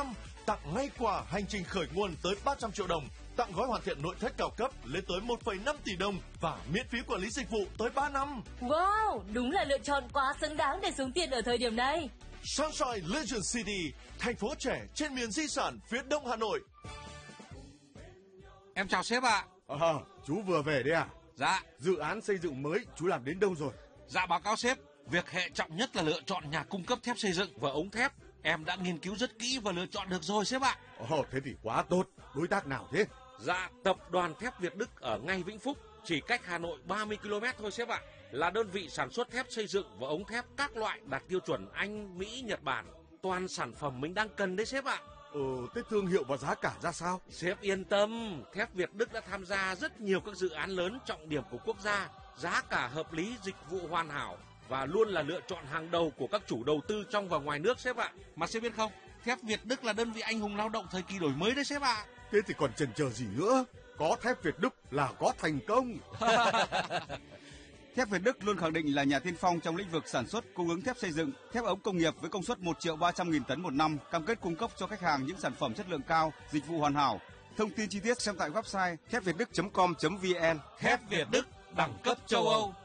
năm, tặng ngay quà hành trình khởi nguồn tới 300 triệu đồng, tặng gói hoàn thiện nội thất cao cấp lên tới 1,5 tỷ đồng và miễn phí quản lý dịch vụ tới 3 năm. Wow, đúng là lựa chọn quá xứng đáng để xuống tiền ở thời điểm này. Sunshine Legend City, thành phố trẻ trên miền di sản phía đông Hà Nội. Em chào sếp ạ. Chú vừa về đấy à? Dạ. Dự án xây dựng mới chú làm đến đâu rồi? Dạ báo cáo sếp, việc hệ trọng nhất là lựa chọn nhà cung cấp thép xây dựng và ống thép. Em đã nghiên cứu rất kỹ và lựa chọn được rồi sếp ạ. Thế thì quá tốt. Đối tác nào thế? Dạ, tập đoàn thép Việt Đức ở ngay Vĩnh Phúc, chỉ cách Hà Nội 30 km thôi sếp ạ. Là đơn vị sản xuất thép xây dựng và ống thép các loại đạt tiêu chuẩn Anh, Mỹ, Nhật Bản. Toàn sản phẩm mình đang cần đấy sếp ạ. Thế thương hiệu và giá cả ra sao? Sếp yên tâm, thép Việt Đức đã tham gia rất nhiều các dự án lớn trọng điểm của quốc gia. Giá cả hợp lý, dịch vụ hoàn hảo và luôn là lựa chọn hàng đầu của các chủ đầu tư trong và ngoài nước sếp ạ. Mà sếp biết không, thép Việt Đức là đơn vị anh hùng lao động thời kỳ đổi mới đấy sếp ạ. Thế thì còn chần chờ gì nữa? Có thép Việt Đức là có thành công. Thép Việt Đức luôn khẳng định là nhà tiên phong trong lĩnh vực sản xuất, cung ứng thép xây dựng, thép ống công nghiệp với công suất 1.300.000 tấn một năm, cam kết cung cấp cho khách hàng những sản phẩm chất lượng cao, dịch vụ hoàn hảo. Thông tin chi tiết xem tại website thepvietduc.com.vn. Thép Việt Đức, đẳng cấp châu Âu.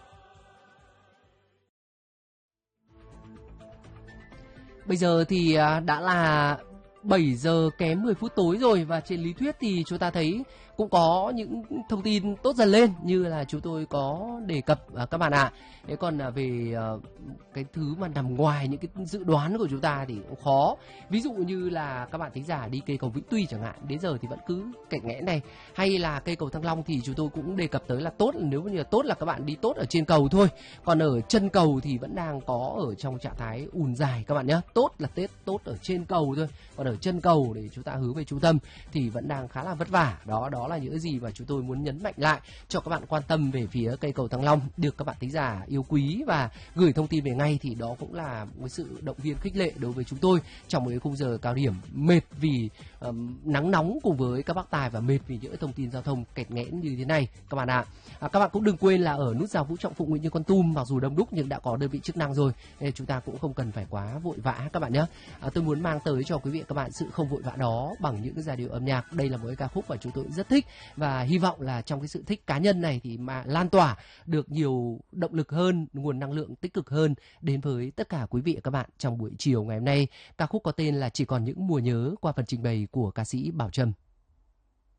Bây giờ thì đã là 7 giờ kém 10 phút tối rồi, và trên lý thuyết thì chúng ta thấy cũng có những thông tin tốt dần lên như là chúng tôi có đề cập các bạn ạ. Thế còn về cái thứ mà nằm ngoài những cái dự đoán của chúng ta thì cũng khó. Ví dụ như là các bạn thính giả đi cây cầu Vĩnh Tuy chẳng hạn, đến giờ thì vẫn cứ kẹt nghẽn này, hay là cây cầu Thăng Long thì chúng tôi cũng đề cập tới là tốt, nếu như là tốt là các bạn đi tốt ở trên cầu thôi, còn ở chân cầu thì vẫn đang có ở trong trạng thái ùn dài các bạn nhé. Tốt là tốt ở trên cầu thôi, còn ở chân cầu để chúng ta hướng về trung tâm thì vẫn đang khá là vất vả. Đó là những gì mà chúng tôi muốn nhấn mạnh lại cho các bạn quan tâm về phía cây cầu Thăng Long, được các bạn thính giả yêu quý và gửi thông tin về ngay, thì đó cũng là một sự động viên khích lệ đối với chúng tôi trong một cái khung giờ cao điểm mệt vì nắng nóng cùng với các bác tài và mệt vì những thông tin giao thông kẹt nghẽn như thế này các bạn ạ. Các bạn cũng đừng quên là ở nút giao Vũ Trọng Phụng Nguyễn Như Con Tum mặc dù đông đúc nhưng đã có đơn vị chức năng rồi, nên chúng ta cũng không cần phải quá vội vã các bạn nhé. Tôi muốn mang tới cho quý vị các bạn sự không vội vã đó bằng những cái giai điệu âm nhạc. Đây là một cái ca khúc mà chúng tôi rất thích, và hy vọng là trong cái sự thích cá nhân này thì mà lan tỏa được nhiều động lực hơn, nguồn năng lượng tích cực hơn đến với tất cả quý vị và các bạn trong buổi chiều ngày hôm nay. Ca khúc có tên là Chỉ Còn Những Mùa Nhớ qua phần trình bày của ca sĩ Bảo Trâm.